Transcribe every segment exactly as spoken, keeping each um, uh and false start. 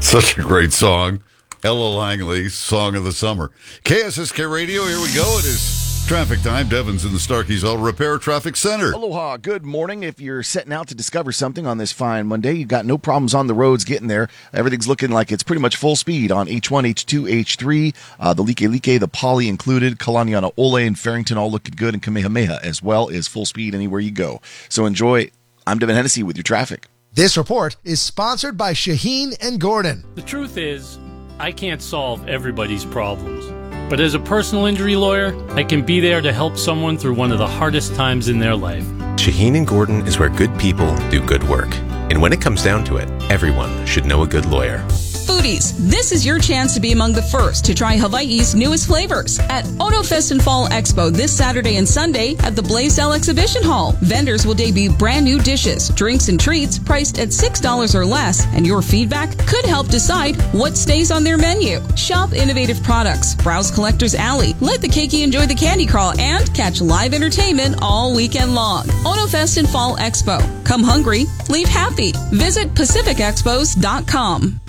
Such a great song. Ella Langley, Song of the Summer. K S S K Radio, here we go. It is traffic time. Devon's in the Starkey's Auto Repair Traffic Center. Aloha. Good morning. If you're setting out to discover something on this fine Monday, you've got no problems on the roads getting there. Everything's looking like it's pretty much full speed on H one, H two, H three. Uh, the Like Like, the Poly included. Kalaniana Ole and Farrington all looking good. And Kamehameha as well is full speed anywhere you go. So enjoy. I'm Devin Hennessy with your traffic. This report is sponsored by Shaheen and Gordon. The truth is, I can't solve everybody's problems. But as a personal injury lawyer, I can be there to help someone through one of the hardest times in their life. Shaheen and Gordon is where good people do good work. And when it comes down to it, everyone should know a good lawyer. Foodies, this is your chance to be among the first to try Hawaii's newest flavors at Otofest and Fall Expo this Saturday and Sunday at the Blaisdell Exhibition Hall. Vendors will debut brand new dishes, drinks, and treats priced at six dollars or less, and your feedback could help decide what stays on their menu. Shop innovative products, browse Collector's Alley, let the keiki enjoy the candy crawl, and catch live entertainment all weekend long. Otofest and Fall Expo. Come hungry, leave happy. Visit Pacific Expos dot com.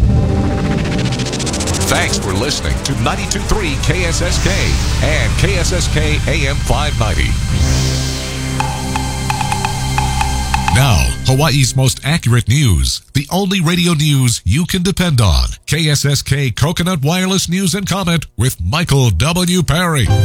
Thanks for listening to ninety-two point three K S S K and K S S K A M five ninety. Now, Hawaii's most accurate news. The only radio news you can depend on. K S S K Coconut Wireless News and Comment with Michael W. Perry. K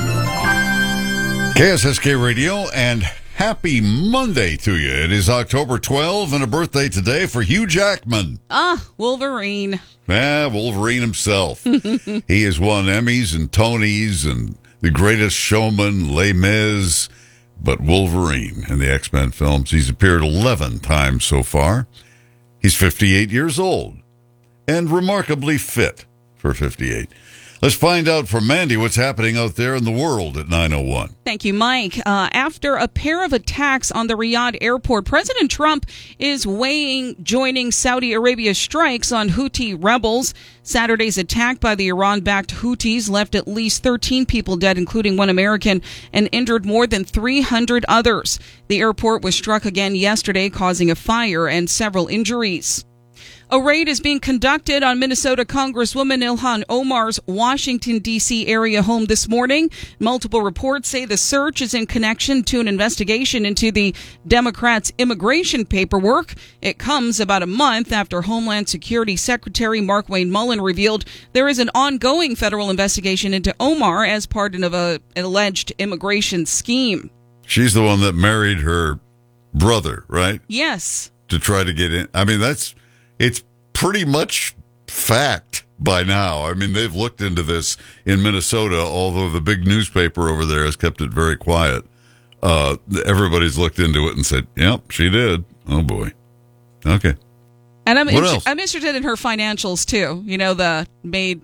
S S K Radio, and happy Monday to you. It is October twelfth and a birthday today for Hugh Jackman. Ah, Wolverine. Yeah, Wolverine himself. He has won Emmys and Tonys and The Greatest Showman, Les Mis, but Wolverine in the X-Men films. He's appeared eleven times so far. He's fifty-eight years old and remarkably fit for fifty-eight. Let's find out from Mandy what's happening out there in the world at nine oh one. Thank you, Mike. Uh, after a pair of attacks on the Riyadh airport, President Trump is weighing joining Saudi Arabia's strikes on Houthi rebels. Saturday's attack by the Iran-backed Houthis left at least thirteen people dead, including one American, and injured more than three hundred others. The airport was struck again yesterday, causing a fire and several injuries. A raid is being conducted on Minnesota Congresswoman Ilhan Omar's Washington, D C area home this morning. Multiple reports say the search is in connection to an investigation into the Democrats' immigration paperwork. It comes about a month after Homeland Security Secretary Markwayne Mullin revealed there is an ongoing federal investigation into Omar as part of a, an alleged immigration scheme. She's the one that married her brother, right? Yes. To try to get in. I mean, that's... It's pretty much fact by now. I mean, they've looked into this in Minnesota, although the big newspaper over there has kept it very quiet. Uh, everybody's looked into it and said, yep, she did. Oh, boy. Okay. And I'm, what inter- else? I'm interested in her financials, too. You know, the made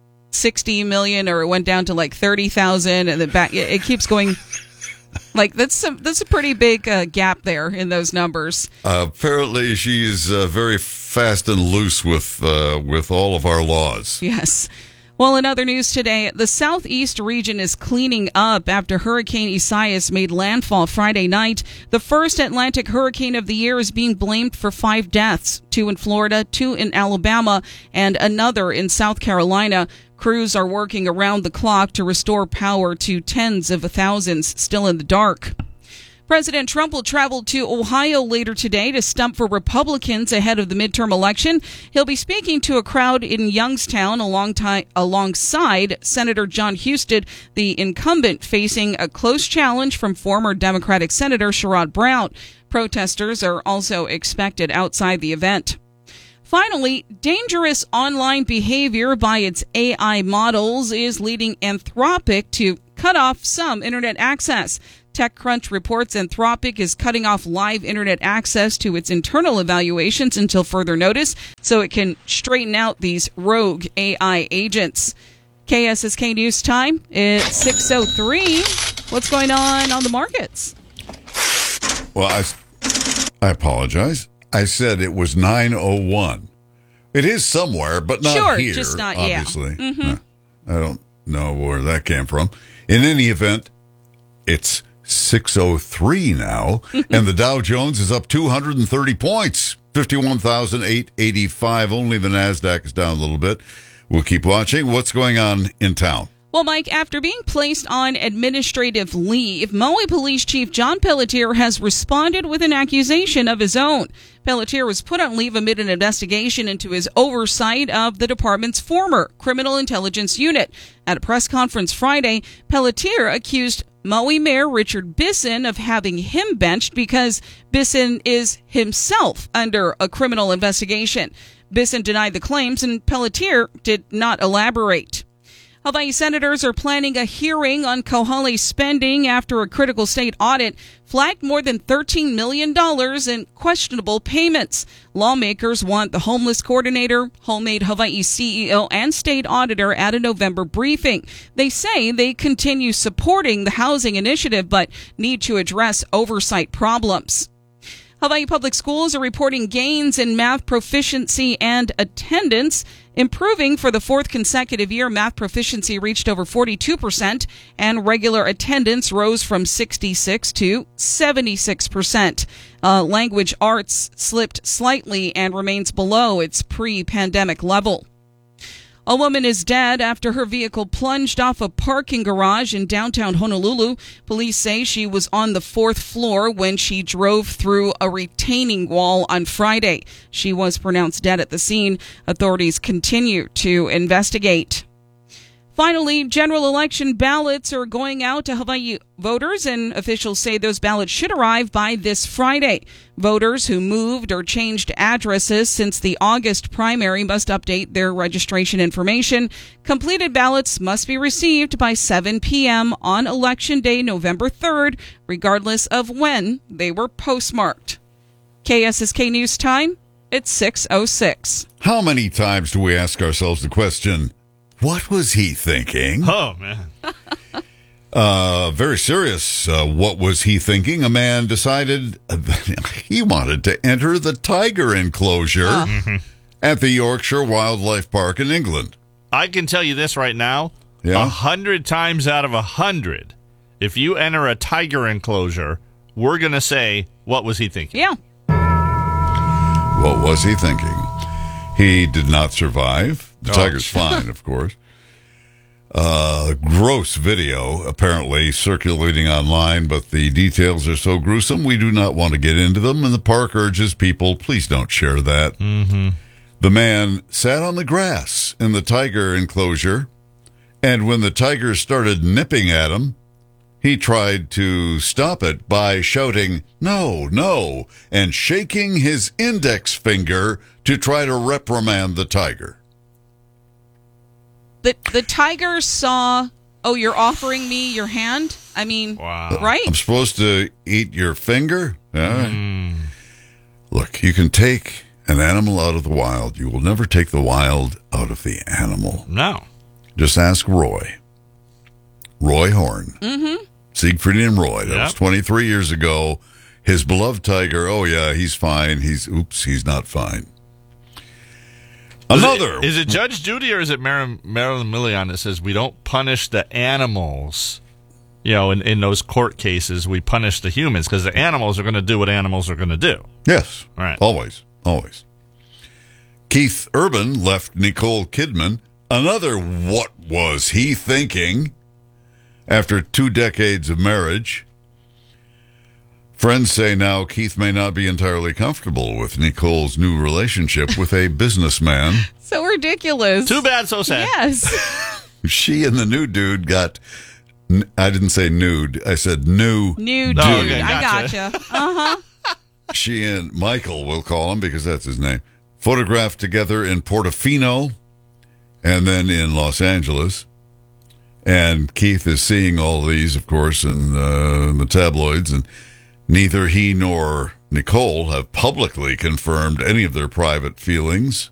sixty million dollars or it went down to like thirty thousand dollars and then back. It keeps going... Like, that's a, that's a pretty big uh, gap there in those numbers. Uh, apparently, she's uh, very fast and loose with uh, with all of our laws. Yes. Well, in other news today, the southeast region is cleaning up after Hurricane Isaias made landfall Friday night. The first Atlantic hurricane of the year is being blamed for five deaths, two in Florida, two in Alabama, and another in South Carolina. Crews are working around the clock to restore power to tens of thousands still in the dark. President Trump will travel to Ohio later today to stump for Republicans ahead of the midterm election. He'll be speaking to a crowd in Youngstown alongside Senator John Husted, the incumbent, facing a close challenge from former Democratic Senator Sherrod Brown. Protesters are also expected outside the event. Finally, dangerous online behavior by its A I models is leading Anthropic to cut off some internet access. TechCrunch reports Anthropic is cutting off live internet access to its internal evaluations until further notice so it can straighten out these rogue A I agents. K S S K News Time, it's six oh three. What's going on on the markets? Well, I, I apologize. I said it was nine oh one. It is somewhere, but not sure, here, just not, obviously. Yeah. Mm-hmm. No, I don't know where that came from. In any event, it's six oh three now, and the Dow Jones is up two hundred thirty points. fifty-one thousand eight hundred eighty-five. Only the NASDAQ is down a little bit. We'll keep watching. What's going on in town? Well, Mike, after being placed on administrative leave, Maui Police Chief John Pelletier has responded with an accusation of his own. Pelletier was put on leave amid an investigation into his oversight of the department's former criminal intelligence unit. At a press conference Friday, Pelletier accused Maui Mayor Richard Bisson of having him benched because Bisson is himself under a criminal investigation. Bisson denied the claims, and Pelletier did not elaborate. Hawaii senators are planning a hearing on Kauhale spending after a critical state audit flagged more than thirteen million dollars in questionable payments. Lawmakers want the homeless coordinator, Homemade Hawaii C E O, and state auditor at a November briefing. They say they continue supporting the housing initiative but need to address oversight problems. Hawaii Public Schools are reporting gains in math proficiency and attendance. Improving for the fourth consecutive year, math proficiency reached over forty-two percent, and regular attendance rose from sixty-six to seventy-six percent. Uh, language arts slipped slightly and remains below its pre-pandemic level. A woman is dead after her vehicle plunged off a parking garage in downtown Honolulu. Police say she was on the fourth floor when she drove through a retaining wall on Friday. She was pronounced dead at the scene. Authorities continue to investigate. Finally, general election ballots are going out to Hawaii voters, and officials say those ballots should arrive by this Friday. Voters who moved or changed addresses since the August primary must update their registration information. Completed ballots must be received by seven p.m. on Election Day, November third, regardless of when they were postmarked. K S S K News Time, it's six oh six. How many times do we ask ourselves the question, what was he thinking? Oh, man. uh, very serious. Uh, what was he thinking? A man decided he wanted to enter the tiger enclosure Uh. at the Yorkshire Wildlife Park in England. I can tell you this right now. A Yeah? hundred times out of a hundred, if you enter a tiger enclosure, we're going to say, what was he thinking? Yeah. What was he thinking? He did not survive. The Oh. tiger's fine, of course. Uh, gross video apparently circulating online, but the details are so gruesome we do not want to get into them, and the park urges people, please don't share that. Mm-hmm. The man sat on the grass in the tiger enclosure, and when the tiger started nipping at him, he tried to stop it by shouting, no, no, and shaking his index finger to try to reprimand the tiger. The the tiger saw, oh, you're offering me your hand? I mean, Wow. right? I'm supposed to eat your finger? Yeah. Mm. Look, you can take an animal out of the wild. You will never take the wild out of the animal. No. Just ask Roy. Roy Horn. Mm-hmm. Siegfried and Roy. That Yep. was twenty-three years ago. His beloved tiger, oh yeah, he's fine. He's, oops, he's not fine. Another. Is it, is it Judge Judy or is it Mar- Marilyn Millian that says we don't punish the animals? You know, in, in those court cases, we punish the humans because the animals are going to do what animals are going to do. Yes. All right. Always. Always. Keith Urban left Nicole Kidman. Another what was he thinking after two decades of marriage. Friends say now Keith may not be entirely comfortable with Nicole's new relationship with a businessman. So ridiculous. Too bad, so sad. Yes. She and the new dude got, I didn't say nude, I said new. New dude. Oh, okay, I gotcha. gotcha. Uh-huh. She and Michael, we'll call him because that's his name, photographed together in Portofino and then in Los Angeles. And Keith is seeing all these, of course, in, uh, in the tabloids, and neither he nor Nicole have publicly confirmed any of their private feelings.